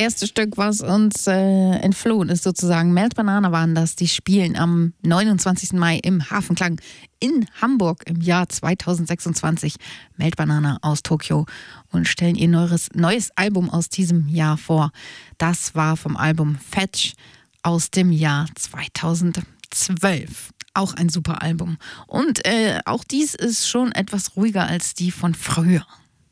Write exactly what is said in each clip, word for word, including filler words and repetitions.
erste Stück, was uns äh, entflohen ist sozusagen. Melt Banana waren das, die spielen am neunundzwanzigsten Mai im Hafenklang in Hamburg im Jahr zweitausendsechsundzwanzig. Melt Banana aus Tokio und stellen ihr neues, neues Album aus diesem Jahr vor. Das war vom Album Fetch aus dem Jahr zweitausendzwölf. Auch ein super Album. Und äh, auch dies ist schon etwas ruhiger als die von früher.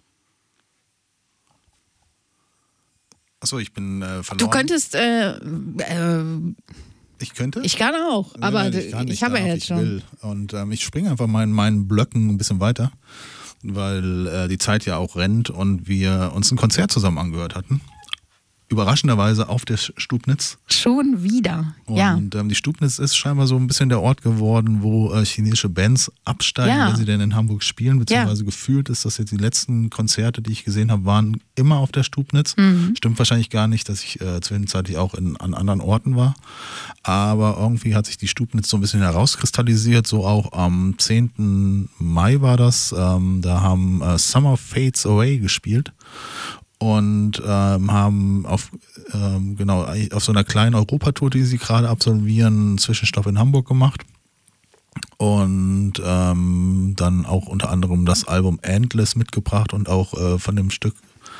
Achso, ich bin äh, verloren. Du könntest, äh, äh, ich könnte? Ich kann auch, nein, aber nein, ich, kann, ich, ich habe darf, ja jetzt ich schon. Will. Und ähm, ich springe einfach mal in meinen Blöcken ein bisschen weiter, weil äh, die Zeit ja auch rennt und wir uns ein Konzert zusammen angehört hatten. Überraschenderweise auf der Stubnitz. Schon wieder, und, ja. Und ähm, die Stubnitz ist scheinbar so ein bisschen der Ort geworden, wo äh, chinesische Bands absteigen, Ja. wenn sie denn in Hamburg spielen. Beziehungsweise Ja. gefühlt ist das jetzt die letzten Konzerte, die ich gesehen habe, waren immer auf der Stubnitz. Mhm. Stimmt wahrscheinlich gar nicht, dass ich äh, zwischenzeitlich auch in, an anderen Orten war. Aber irgendwie hat sich die Stubnitz so ein bisschen herauskristallisiert. So auch am zehnten Mai war das. Ähm, da haben äh, Summer Fades Away gespielt. Und ähm, haben auf, ähm, genau, auf so einer kleinen Europatour, die sie gerade absolvieren, einen Zwischenstopp in Hamburg gemacht. Und ähm, dann auch unter anderem das Album Endless mitgebracht und auch äh, von dem Stück,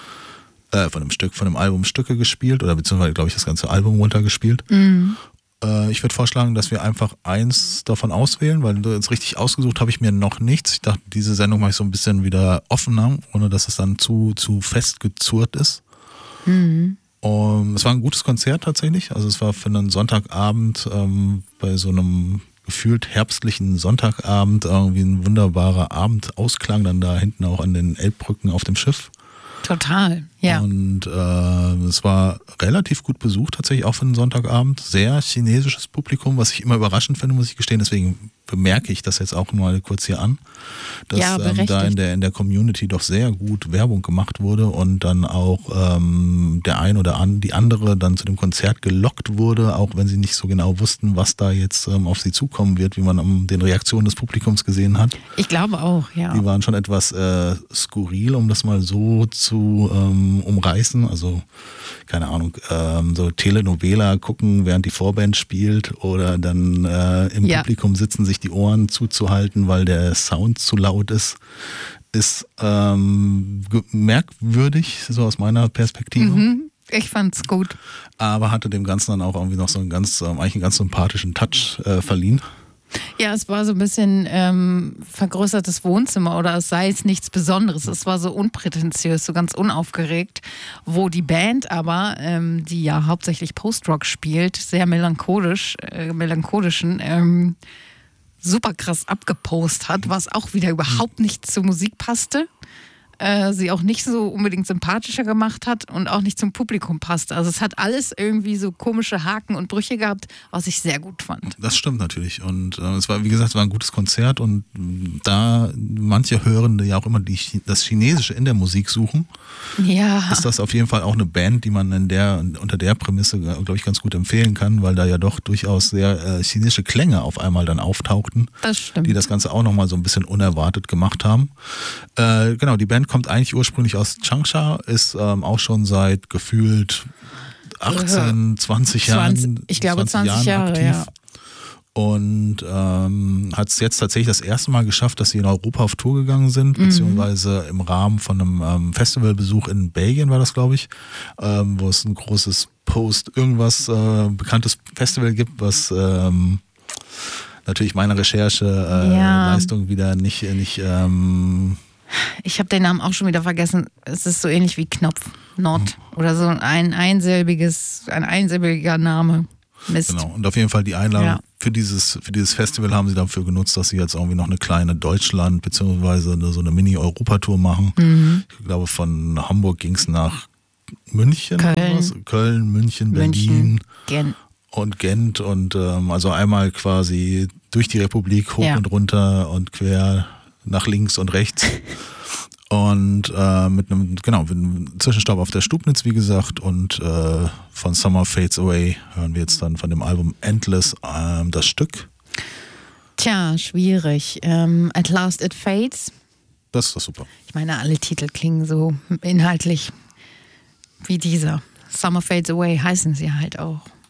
äh, von dem Stück, von dem Album Stücke gespielt oder beziehungsweise, glaube ich, das ganze Album runtergespielt. Mhm. Ich würde vorschlagen, dass wir einfach eins davon auswählen, weil jetzt richtig ausgesucht habe ich mir noch nichts. Ich dachte, diese Sendung mache ich so ein bisschen wieder offener, ohne dass es dann zu, zu festgezurrt ist. Mhm. Um, es war ein gutes Konzert tatsächlich. Also es war für einen Sonntagabend ähm, bei so einem gefühlt herbstlichen Sonntagabend irgendwie ein wunderbarer Abendausklang dann da hinten auch an den Elbbrücken auf dem Schiff. Total, ja. Und äh, es war relativ gut besucht, tatsächlich auch für einen Sonntagabend. Sehr chinesisches Publikum, was ich immer überraschend finde, muss ich gestehen. Deswegen bemerke ich das jetzt auch mal kurz hier an, dass Ja, ähm, da in der, in der Community doch sehr gut Werbung gemacht wurde und dann auch ähm, der ein oder an, die andere dann zu dem Konzert gelockt wurde, auch wenn sie nicht so genau wussten, was da jetzt ähm, auf sie zukommen wird, wie man an den Reaktionen des Publikums gesehen hat. Ich glaube auch, ja. Die waren schon etwas äh, skurril, um das mal so zu ähm, umreißen. Also, keine Ahnung, ähm, so Telenovela gucken, während die Vorband spielt oder dann äh, im Ja. Publikum sitzen, sich die Ohren zuzuhalten, weil der Sound zu laut ist, ist ähm, ge- merkwürdig, so aus meiner Perspektive. Mhm. Ich fand's gut. Aber hatte dem Ganzen dann auch irgendwie noch so einen ganz, ähm, eigentlich einen ganz sympathischen Touch äh, verliehen. Ja, es war so ein bisschen ähm, vergrößertes Wohnzimmer oder es sei jetzt nichts Besonderes. Es war so unprätentiös, so ganz unaufgeregt, wo die Band aber, ähm, die ja hauptsächlich Post-Rock spielt, sehr melancholisch, äh, melancholischen, ähm, super krass abgepost hat, was auch wieder überhaupt nicht zur Musik passte. Äh, sie auch nicht so unbedingt sympathischer gemacht hat und auch nicht zum Publikum passte. Also es hat alles irgendwie so komische Haken und Brüche gehabt, was ich sehr gut fand. Das stimmt natürlich. Und äh, es war, wie gesagt, es war ein gutes Konzert und mh, da manche Hörende ja auch immer die, das Chinesische in der Musik suchen, Ja. ist das auf jeden Fall auch eine Band, die man in der, unter der Prämisse, glaube ich, ganz gut empfehlen kann, weil da ja doch durchaus sehr äh, chinesische Klänge auf einmal dann auftauchten, Das stimmt. die das Ganze auch nochmal so ein bisschen unerwartet gemacht haben. Äh, genau, die Band kommt eigentlich ursprünglich aus Changsha, ist ähm, auch schon seit gefühlt achtzehn, zwanzig Jahren, zwanzig, ich glaube zwanzig Jahre, aktiv. ja. Und ähm, hat es jetzt tatsächlich das erste Mal geschafft, dass sie in Europa auf Tour gegangen sind, Mhm. beziehungsweise im Rahmen von einem ähm, Festivalbesuch in Belgien war das, glaube ich, ähm, wo es ein großes Post, irgendwas äh, bekanntes Festival gibt, was ähm, natürlich meine Recherche äh, Ja. Leistung wieder nicht, nicht ähm, Ich habe den Namen auch schon wieder vergessen. Es ist so ähnlich wie Knopf, Not oder so ein einsilbiges, ein einsilbiger Name. Mist. Genau, und auf jeden Fall die Einladung Ja. für dieses für dieses Festival haben sie dafür genutzt, dass sie jetzt irgendwie noch eine kleine Deutschland- beziehungsweise eine, so eine Mini-Europatour machen. Mhm. Ich glaube, von Hamburg ging es nach München Köln. oder was? Köln, München, Berlin München, Gent. und Gent und ähm, also einmal quasi durch die Republik hoch Ja. und runter und quer nach links und rechts. Und äh, mit einem, genau, mit einem Zwischenstopp auf der Stubnitz, wie gesagt, und äh, von Summer Fades Away hören wir jetzt dann von dem Album Endless ähm, das Stück. Tja, schwierig. Ähm, At Last It Fades. Das ist doch super. Ich meine, alle Titel klingen so inhaltlich wie dieser. Summer Fades Away heißen sie halt auch.